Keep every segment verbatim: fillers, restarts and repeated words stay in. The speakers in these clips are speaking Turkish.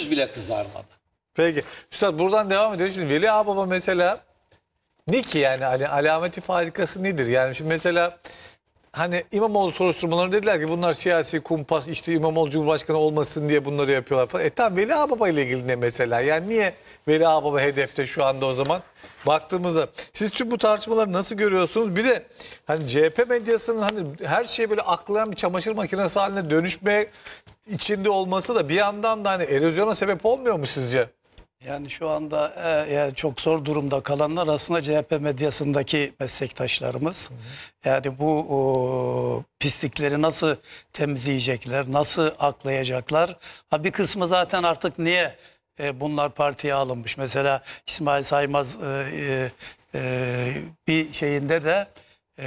yüz bile kızarmadı. Peki. Üstad buradan devam ediyor. Şimdi Veli Ağababa mesela ne ki yani hani alameti farikası nedir? Yani şimdi mesela hani İmamoğlu soruşturmaları dediler ki bunlar siyasi kumpas, işte İmamoğlu Cumhurbaşkanı olmasın diye bunları yapıyorlar falan. E tamam, Veli Ağababa ile ilgili ne mesela? Yani niye Veli Ağababa hedefte şu anda o zaman? Baktığımızda siz tüm bu tartışmaları nasıl görüyorsunuz? Bir de hani C H P medyasının hani her şeyi böyle aklayan bir çamaşır makinesi haline dönüşme içinde olması da bir yandan da hani erozyona sebep olmuyor mu sizce? Yani şu anda e, yani çok zor durumda kalanlar aslında C H P medyasındaki meslektaşlarımız. Hı hı. Yani bu o, pislikleri nasıl temizleyecekler, nasıl aklayacaklar? Ha, bir kısmı zaten artık niye e, bunlar partiye alınmış? Mesela İsmail Saymaz e, e, e, bir şeyinde de e,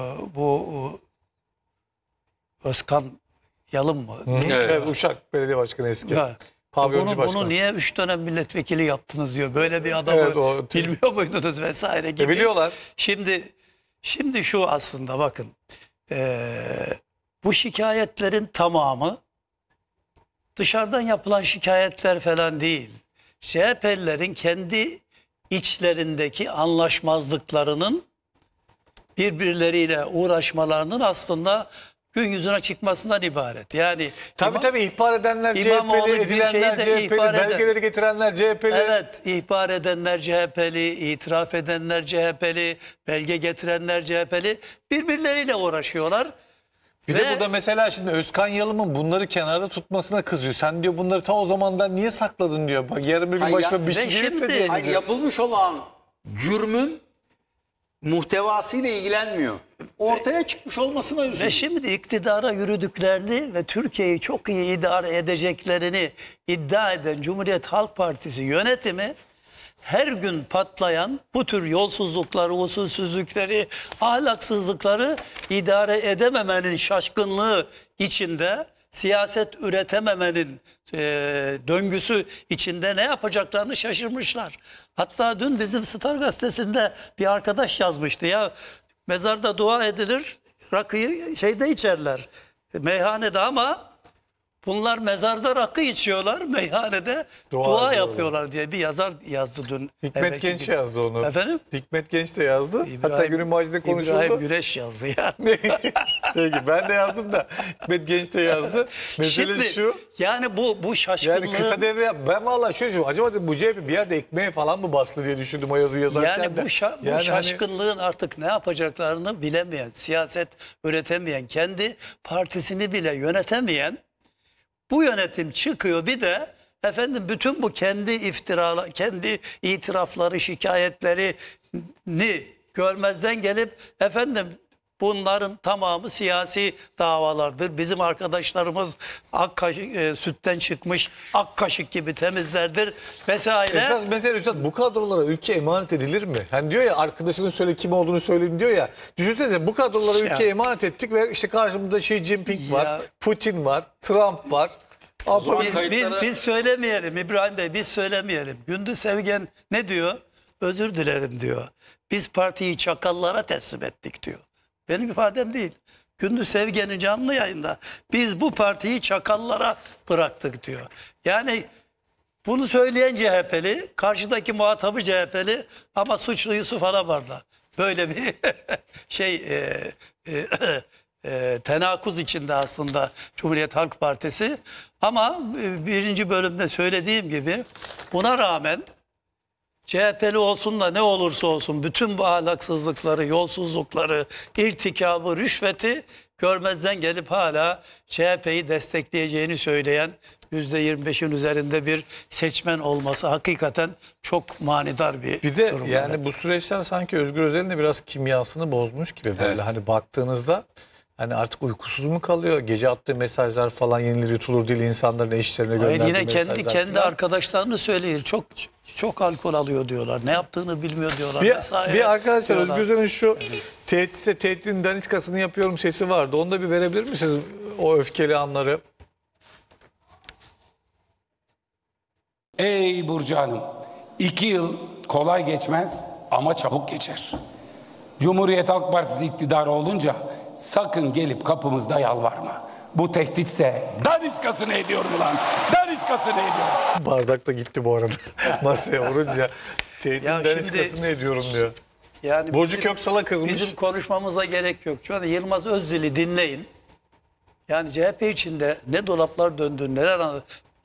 bu Özkan Yalın mı? Hı, evet, Uşak Belediye Başkanı eski. Ha. Bunu, bunu niye üç dönem milletvekili yaptınız diyor. Böyle bir adamı evet, o, bilmiyor muydunuz vesaire gibi. E, biliyorlar. Şimdi şimdi şu aslında bakın. E, bu şikayetlerin tamamı dışarıdan yapılan şikayetler falan değil. C H P'lilerin kendi içlerindeki anlaşmazlıklarının birbirleriyle uğraşmalarının aslında gün yüzüne çıkmasından ibaret. Yani tabii İmam, tabii ihbar edenler C H P'li, edilenler C H P'li, belgeleri getirenler C H P'li. Evet, ihbar edenler C H P'li, itiraf edenler C H P'li, belge getirenler C H P'li, birbirleriyle uğraşıyorlar. Bir Ve, de burada mesela şimdi Özkan Yalım'ın bunları kenarda tutmasına kızıyor. Sen diyor bunları ta o zamandan niye sakladın diyor. Bak yarın bir gün başıma bir şey gelirse diyor. Hayır, yapılmış olan cürmün muhtevasıyla ilgilenmiyor. Ortaya çıkmış olmasına üzülüyor. Ve şimdi iktidara yürüdüklerini ve Türkiye'yi çok iyi idare edeceklerini iddia eden Cumhuriyet Halk Partisi yönetimi her gün patlayan bu tür yolsuzlukları, usulsüzlükleri, ahlaksızlıkları idare edememenin şaşkınlığı içinde, siyaset üretememenin e, döngüsü içinde ne yapacaklarını şaşırmışlar. Hatta dün bizim Star Gazetesi'nde bir arkadaş yazmıştı ya, mezarda dua edilir, rakıyı şeyde içerler, meyhanede, ama bunlar mezarda rakı içiyorlar, meyhanede dua, dua yapıyorlar diye bir yazar yazdı dün. Hikmet Genç gibi yazdı onu. Efendim? Hikmet Genç de yazdı. İbrahim, hatta günün macide konuşuldu. İbrahim Güreş yazdı ya. Peki ben de yazdım da Hikmet Genç de yazdı. Mesele Şimdi, şu. Yani bu bu şaşkınlığı. Yani kısa devre yap. Ben vallahi şöyle düşünüyorum. Acaba bu C H P bir yerde ekmeğe falan mı bastı diye düşündüm o yazıyı yazarken yani de. Bu, şa bu yani şaşkınlığın hani... artık ne yapacaklarını bilemeyen, siyaset üretemeyen, kendi partisini bile yönetemeyen bu yönetim çıkıyor, bir de efendim bütün bu kendi iftiralar, kendi itirafları, şikayetlerini görmezden gelip efendim bunların tamamı siyasi davalardır. Bizim arkadaşlarımız ak kaşık, e, sütten çıkmış ak kaşık gibi temizlerdir vesaire. Esas mesele Üstad, bu kadrolara ülke emanet edilir mi? Hani diyor ya, arkadaşının söyle kim olduğunu söyleyeyim diyor ya. Düşünsenize, bu kadrolara ülke ya. emanet ettik ve işte karşımızda Xi Jinping var, ya. Putin var, Trump var. Biz, biz, biz söylemeyelim İbrahim Bey, biz söylemeyelim. Gündüz Sevgen ne diyor? Özür dilerim diyor. Biz partiyi çakallara teslim ettik diyor. Benim ifadem değil. Gündüz Sevgen'in canlı yayında biz bu partiyi çakallara bıraktık diyor. Yani bunu söyleyen C H P'li, karşıdaki muhatabı C H P'li ama suçlu Yusuf Alabar'da. Böyle bir şey e, e, e, tenakuz içinde aslında Cumhuriyet Halk Partisi. Ama birinci bölümde söylediğim gibi buna rağmen C H P'li olsun da ne olursa olsun bütün bu ahlaksızlıkları, yolsuzlukları, irtikabı, rüşveti görmezden gelip hala C H P'yi destekleyeceğini söyleyen yüzde yirmi beşin üzerinde bir seçmen olması hakikaten çok manidar bir, bir de durum. Yani evet. Bu süreçler sanki Özgür Özel'in de biraz kimyasını bozmuş gibi böyle. Evet. Hani baktığınızda hani artık uykusuz mu kalıyor? Gece attığı mesajlar falan yenilir yutulur değil, insanların eşlerine gönderdiği yine mesajlar. Kendi kendi falan. Arkadaşlarını söyleyir. Çok çok alkol alıyor diyorlar. Ne yaptığını bilmiyor diyorlar. Bir, vesaire bir arkadaşlar diyorlar. Özgür Özel'in şu tehditse tehditin daniskasını yapıyorum sesi vardı. Onu da bir verebilir misiniz, o öfkeli anları? Ey Burcu Hanım, iki yıl kolay geçmez ama çabuk geçer. Cumhuriyet Halk Partisi iktidarı olunca sakın gelip kapımızda yalvarma. Bu tehditse daniskasını ediyorum ulan. Daniskasını. daniskası ne ediyor? Bardak da gitti bu arada. Masaya vurunca. Tehdit Ya daniskası şimdi- ne ediyorum diyor. Yani Burcu bizim- Köksal'a kızmış. Bizim konuşmamıza gerek yok. Şu anda Yılmaz Özdil'i dinleyin. Yani C H P içinde ne dolaplar döndü, neler anlattı.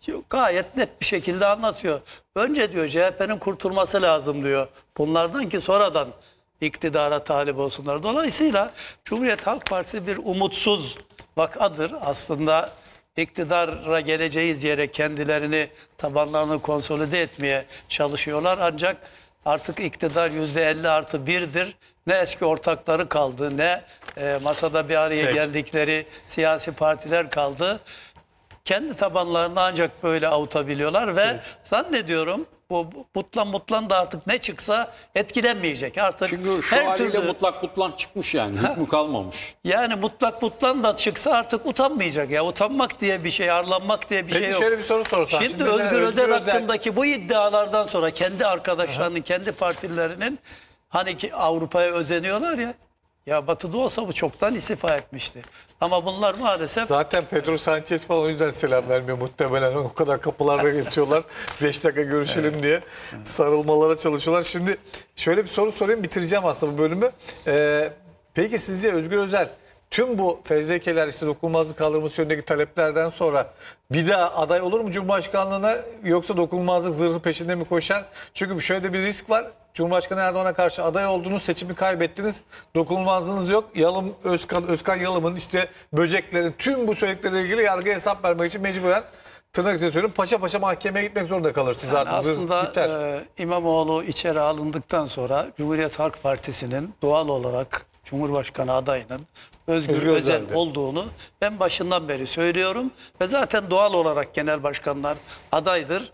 Gayet net bir şekilde anlatıyor. Önce diyor C H P'nin kurtulması lazım diyor. Bunlardan ki sonradan iktidara talip olsunlar. Dolayısıyla Cumhuriyet Halk Partisi bir umutsuz vakadır. Aslında iktidara geleceğiz diyerek kendilerini, tabanlarını konsolide etmeye çalışıyorlar. Ancak artık iktidar yüzde elli artı birdir. Ne eski ortakları kaldı, ne e, masada bir araya Peki. geldikleri siyasi partiler kaldı. Kendi tabanlarını ancak böyle avutabiliyorlar ve zannediyorum bu bu mutlan mutlan da artık ne çıksa etkilenmeyecek. Artık Çünkü şu her haliyle türlü, mutlak mutlan çıkmış yani. Hükmü kalmamış. yani mutlak mutlan da çıksa artık utanmayacak. Ya utanmak diye bir şey, arlanmak diye bir Peki şey yok. şöyle bir soru sorsam. Şimdi, Şimdi mesela Özgür Özel Özgür Özel- hakkındaki bu iddialardan sonra kendi arkadaşlarının, kendi partilerinin hani ki Avrupa'ya özeniyorlar ya. Ya Batı'da olsa bu çoktan istifa etmişti. Ama bunlar maalesef Zaten Pedro Sanchez falan o yüzden selam vermiyor muhtemelen. O kadar kapılarda geçiyorlar. beş dakika görüşelim diye sarılmalara çalışıyorlar. Şimdi şöyle bir soru sorayım, bitireceğim aslında bu bölümü. Ee, peki sizce Özgür Özel tüm bu fezlekeler, işte dokunulmazlık kaldırılması yönündeki taleplerden sonra bir daha aday olur mu Cumhurbaşkanlığına, yoksa dokunulmazlık zırhı peşinde mi koşar? Çünkü şöyle de bir risk var. Cumhurbaşkanı Erdoğan'a karşı aday oldunuz, seçimi kaybettiniz. Dokunulmazlığınız yok. Yalım, Özkan, Özkan Yalım'ın işte böceklerin tüm bu söyledikleriyle ilgili yargıya hesap vermek için mecburen, tırnak içinde söylüyorum, paşa paşa mahkemeye gitmek zorunda kalırsınız yani artık. Zırh aslında biter. e, İmamoğlu içeri alındıktan sonra Cumhuriyet Halk Partisi'nin doğal olarak Cumhurbaşkanı adayının Özgür, Özgür Özel Özel'di. olduğunu ben başından beri söylüyorum. Ve zaten doğal olarak genel başkanlar adaydır.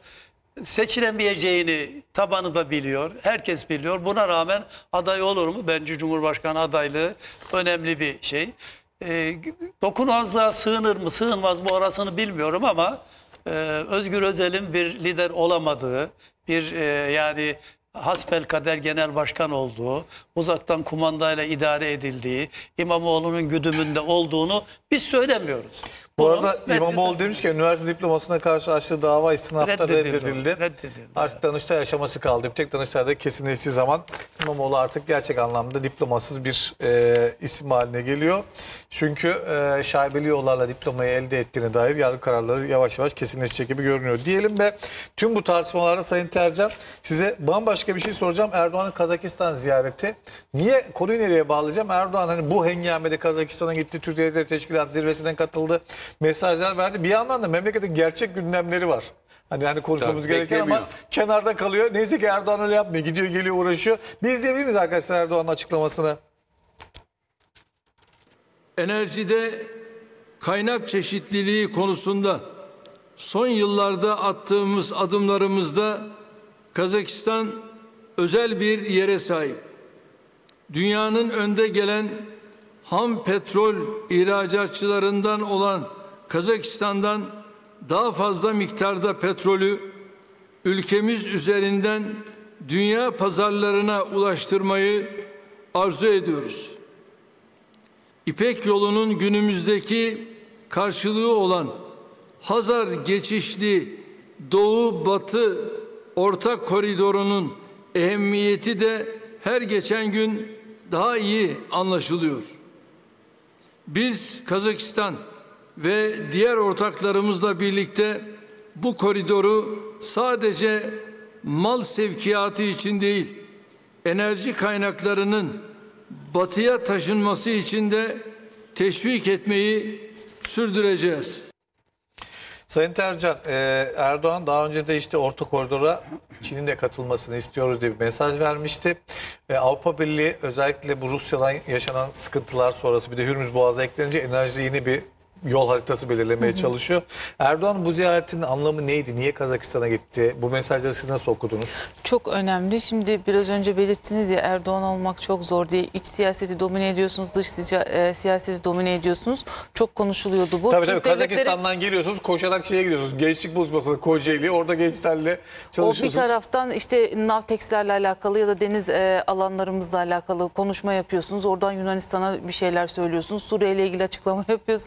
Seçilemeyeceğini tabanı da biliyor. Herkes biliyor. Buna rağmen aday olur mu? Bence Cumhurbaşkanı adaylığı önemli bir şey. E, dokunulmazlığa sığınır mı sığınmaz mı orasını bilmiyorum ama e, Özgür Özel'in bir lider olamadığı, bir e, yani hasbelkader genel başkan olduğu, uzaktan kumandayla idare edildiği, İmamoğlu'nun güdümünde olduğunu biz söylemiyoruz. Bu Bunu arada reddedildi. İmamoğlu demiş ki üniversite diplomasına karşı açtığı dava istinafta Reddedildi. reddedildi. Reddedildi. Artık Danıştay aşaması kaldı. Bir tek Danıştay'da kesinleştiği zaman İmamoğlu artık gerçek anlamda diplomasız bir e, isim haline geliyor. Çünkü e, şaibeli yollarla diplomayı elde ettiğine dair yargı kararları yavaş yavaş kesinleşecek gibi görünüyor. Diyelim ve tüm bu tartışmalarda Sayın Tercan, size bambaşka bir şey soracağım. Erdoğan'ın Kazakistan ziyareti. Niye, konuyu nereye bağlayacağım? Erdoğan hani bu hengamede Kazakistan'a gitti, Türkiye Devletleri Teşkilatı zirvesine katıldı, mesajlar verdi. Bir yandan da memleketin gerçek gündemleri var. Hani hani konuşmamız Tabii, gereken ama beklemiyor. kenarda kalıyor. Neyse ki Erdoğan öyle yapmıyor. Gidiyor, geliyor, uğraşıyor. Bir izleyebilir miyiz arkadaşlar Erdoğan'ın açıklamasını? Enerjide kaynak çeşitliliği konusunda son yıllarda attığımız adımlarımızda Kazakistan özel bir yere sahip. Dünyanın önde gelen ham petrol ihracatçılarından olan Kazakistan'dan daha fazla miktarda petrolü ülkemiz üzerinden dünya pazarlarına ulaştırmayı arzu ediyoruz. İpek yolunun günümüzdeki karşılığı olan Hazar geçişli Doğu-Batı ortak koridorunun ehemmiyeti de her geçen gün daha iyi anlaşılıyor. Biz Kazakistan ve diğer ortaklarımızla birlikte bu koridoru sadece mal sevkiyatı için değil, enerji kaynaklarının batıya taşınması için de teşvik etmeyi sürdüreceğiz. Sayın Tercan, e, Erdoğan daha önce de işte orta koridora Çin'in de katılmasını istiyoruz diye bir mesaj vermişti. E, Avrupa Birliği özellikle bu Rusya'dan yaşanan sıkıntılar sonrası bir de Hürmüz Boğazı eklenince enerjide yeni bir yol haritası belirlemeye çalışıyor. Erdoğan bu ziyaretinin anlamı neydi? Niye Kazakistan'a gitti? Bu mesajları siz nasıl okudunuz? Çok önemli. Şimdi biraz önce belirttiniz ya, Erdoğan olmak çok zor diye. İç siyaseti domine ediyorsunuz, dış siya- e, siyaseti domine ediyorsunuz. Çok konuşuluyordu bu. Tabii tabii Türk devletleri- Kazakistan'dan geliyorsunuz, koşarak şeye gidiyorsunuz. Gençlik buluşmasına Kocaeli, orada gençlerle O bir çalışıyorsunuz. taraftan işte Navtex'lerle alakalı ya da deniz e, alanlarımızla alakalı konuşma yapıyorsunuz. Oradan Yunanistan'a bir şeyler söylüyorsunuz. Suriye ile ilgili açıklama yapıyorsunuz.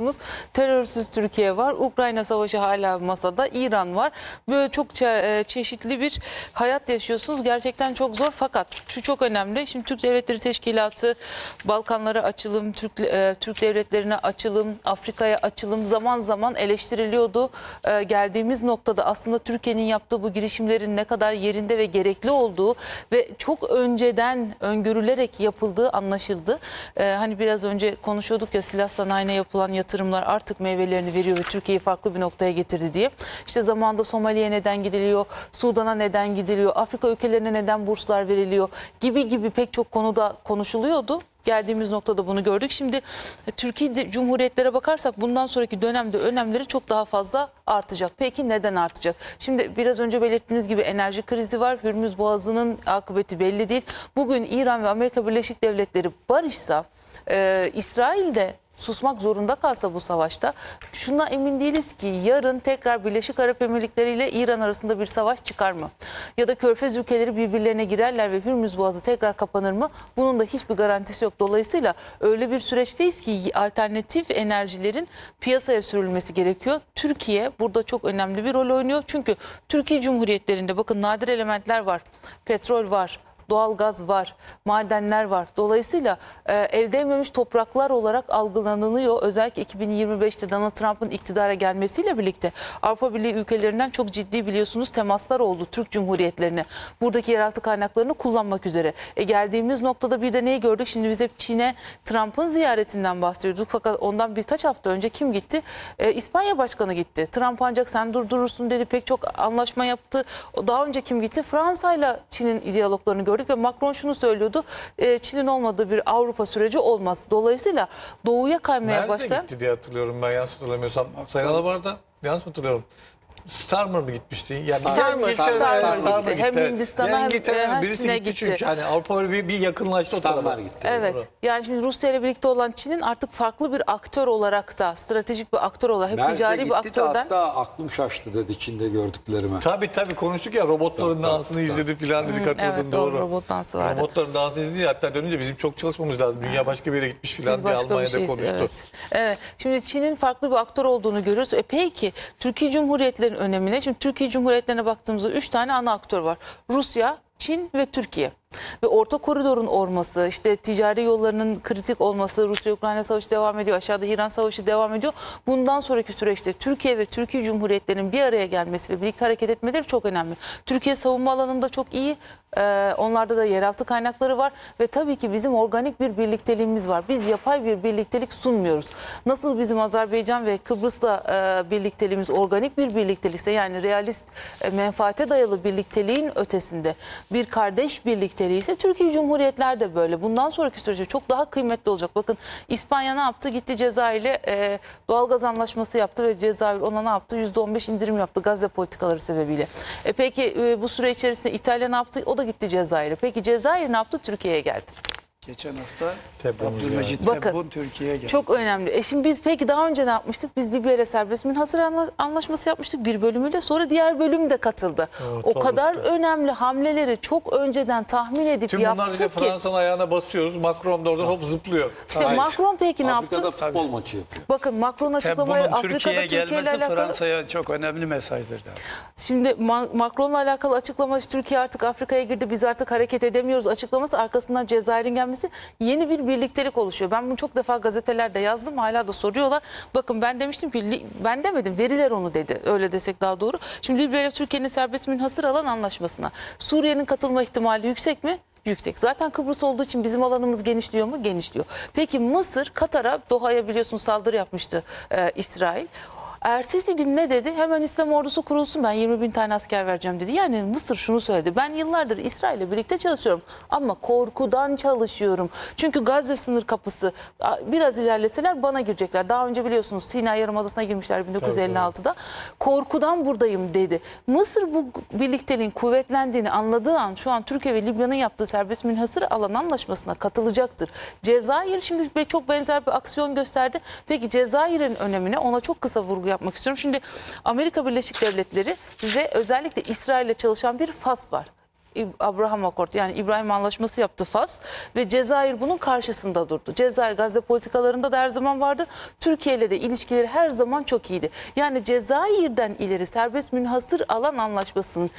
terörsüz Türkiye var, Ukrayna savaşı hala masada, İran var. Böyle çok çe- e, çeşitli bir hayat yaşıyorsunuz. Gerçekten çok zor fakat şu çok önemli. Şimdi Türk Devletleri Teşkilatı, Balkanlara açılım, Türk, e, Türk devletlerine açılım, Afrika'ya açılım zaman zaman eleştiriliyordu. E, geldiğimiz noktada aslında Türkiye'nin yaptığı bu girişimlerin ne kadar yerinde ve gerekli olduğu ve çok önceden öngörülerek yapıldığı anlaşıldı. E, hani biraz önce konuşuyorduk ya, silah sanayine yapılan yatırımlar artık meyvelerini veriyor ve Türkiye'yi farklı bir noktaya getirdi diye. İşte zamanında Somali'ye neden gidiliyor, Sudan'a neden gidiliyor, Afrika ülkelerine neden burslar veriliyor gibi gibi pek çok konuda konuşuluyordu. Geldiğimiz noktada bunu gördük. Şimdi Türkiye Cumhuriyetlere bakarsak bundan sonraki dönemde önemleri çok daha fazla artacak. Peki neden artacak? Şimdi biraz önce belirttiğiniz gibi enerji krizi var. Hürmüz Boğazı'nın akıbeti belli değil. Bugün İran ve Amerika Birleşik Devletleri barışsa, e, İsrail'de susmak zorunda kalsa bu savaşta, şuna emin değiliz ki yarın tekrar Birleşik Arap Emirlikleri ile İran arasında bir savaş çıkar mı? Ya da Körfez ülkeleri birbirlerine girerler ve Hürmüz Boğazı tekrar kapanır mı? Bunun da hiçbir garantisi yok. Dolayısıyla öyle bir süreçteyiz ki alternatif enerjilerin piyasaya sürülmesi gerekiyor. Türkiye burada çok önemli bir rol oynuyor. Çünkü Türkiye Cumhuriyetlerinde bakın nadir elementler var, petrol var, doğalgaz var, madenler var. Dolayısıyla e, el değmemiş topraklar olarak algılanılıyor. Özellikle iki bin yirmi beşte Donald Trump'ın iktidara gelmesiyle birlikte Avrupa Birliği ülkelerinden çok ciddi biliyorsunuz temaslar oldu Türk Cumhuriyetlerine. Buradaki yeraltı kaynaklarını kullanmak üzere. E, geldiğimiz noktada bir de neyi gördük? Şimdi biz hep Çin'e Trump'ın ziyaretinden bahsediyorduk. Fakat ondan birkaç hafta önce kim gitti? E, İspanya Başkanı gitti. Trump ancak sen durdurursun dedi. Pek çok anlaşma yaptı. Daha önce kim gitti? Fransa'yla Çin'in diyaloglarını gördük ve Macron şunu söylüyordu. E, Çin'in olmadığı bir Avrupa süreci olmaz. Dolayısıyla doğuya kaymaya Nerede başlayan... gitti diye hatırlıyorum ben, yanlış hatırlamıyorsam. Sayın Alabar'da yanlış mı hatırlıyorum? Starmer mı gitmişti? Yani Starmer, İngiltere- Starmer Starmer gitti. Hem Hindistan'a Yani hem- İngiltere'nin hem birisi Çin'e gitti, gitti. çünkü. Hani Avrupa bir, bir yakınlaştı o Starmer tarafa. gitti. Evet. Doğru. Yani şimdi Rusya ile birlikte olan Çin'in artık farklı bir aktör olarak da, stratejik bir aktör olarak, hep Merz de ticari bir gitti de aktörden... hatta aklım şaştı dedi Çin'de gördüklerime. Tabii tabii konuştuk ya, robotların dansını izledi filan dedik, hatırladın evet, doğru, doğru. robot dansı vardı. Robotların dansını izledi, hatta dönünce bizim çok çalışmamız lazım. Dünya başka bir yere gitmiş filan Biz diye başka bir Almanya'da şeyiz, konuştu. Evet. Evet. Şimdi Çin'in farklı bir aktör olduğunu görüyoruz. E peki Türkiye Cumhuriyetlerinin önemine, şimdi Türkiye Cumhuriyetlerine baktığımızda üç tane ana aktör var. Rusya, Çin ve Türkiye. Ve orta koridorun olması, işte ticari yollarının kritik olması, Rusya-Ukrayna savaşı devam ediyor, aşağıda İran savaşı devam ediyor. Bundan sonraki süreçte Türkiye ve Türkiye Cumhuriyetlerinin bir araya gelmesi ve birlikte hareket etmeleri çok önemli. Türkiye savunma alanında çok iyi, ee, onlarda da yeraltı kaynakları var ve tabii ki bizim organik bir birlikteliğimiz var. Biz yapay bir birliktelik sunmuyoruz. Nasıl bizim Azerbaycan ve Kıbrıs'la e, birlikteliğimiz organik bir birliktelikse, yani realist, e, menfaate dayalı birlikteliğin ötesinde bir kardeş birlikte ise Türkiye Cumhuriyetler de böyle. Bundan sonraki sürece çok daha kıymetli olacak. Bakın İspanya ne yaptı? Gitti Cezayir'le e, doğalgaz anlaşması yaptı ve Cezayir ona ne yaptı? yüzde on beş indirim yaptı Gazze politikaları sebebiyle. E peki e, bu süre içerisinde İtalya ne yaptı? O da gitti Cezayir'e. Peki Cezayir ne yaptı? Türkiye'ye geldi. Geçen hafta Tebboğlu Abdülmecit Bakın, Tebboğlu Türkiye'ye geldi. Çok önemli. E şimdi biz peki daha önce ne yapmıştık? Biz Libya ile serbest münhasır anla- anlaşması yapmıştık bir bölümüyle. Sonra diğer bölüm de katıldı. Evet, o tabii, kadar tabii. önemli hamleleri çok önceden tahmin edip Tüm bunlar yaptık işte ki. Fransa'nın ayağına basıyoruz. Macron da oradan hop zıplıyor. İşte Hayır. Macron peki ne Afrika'da yaptı? futbol maçı yapıyor. Bakın Macron açıklamayı Tebboğlu'nun Afrika'da Türkiye'ye Türkiye ile gelmesi alakalı. Fransa'ya çok önemli mesajdır. der. Şimdi Ma- Macron'la alakalı açıklaması, Türkiye artık Afrika'ya girdi, biz artık hareket edemiyoruz açıklaması, arkasından Cezayir'in gelmesi, yeni bir birliktelik oluşuyor. Ben bunu çok defa gazetelerde yazdım, hala da soruyorlar. Bakın ben demiştim ki, li- ben demedim, veriler onu dedi, öyle desek daha doğru. Şimdi Libya ile Türkiye'nin serbest münhasır alan anlaşmasına Suriye'nin katılma ihtimali yüksek mi? Yüksek. Zaten Kıbrıs olduğu için bizim alanımız genişliyor mu? Genişliyor. Peki Mısır, Katar'a, Doha'ya biliyorsunuz saldırı yapmıştı e, İsrail. Ertesi gün ne dedi? Hemen İslam ordusu kurulsun, ben yirmi bin tane asker vereceğim dedi. Yani Mısır şunu söyledi: ben yıllardır İsrail'le birlikte çalışıyorum ama korkudan çalışıyorum. Çünkü Gazze sınır kapısı biraz ilerleseler bana girecekler. Daha önce biliyorsunuz Sina Yarımadası'na girmişler bin dokuz yüz elli altıda. Korkudan buradayım dedi. Mısır bu birlikteliğin kuvvetlendiğini anladığı an şu an Türkiye ve Libya'nın yaptığı serbest münhasır alan anlaşmasına katılacaktır. Cezayir şimdi çok benzer bir aksiyon gösterdi. Peki Cezayir'in önemine, ona çok kısa vurgu yapmak istiyorum. Şimdi Amerika Birleşik Devletleri ve özellikle İsrail'le çalışan bir F A S var. Abraham Accord yani İbrahim Anlaşması yaptı Fas ve Cezayir bunun karşısında durdu. Cezayir Gazze politikalarında da her zaman vardı. Türkiye ile de ilişkileri her zaman çok iyiydi. Yani Cezayir'den ileri serbest münhasır alan anlaşmasının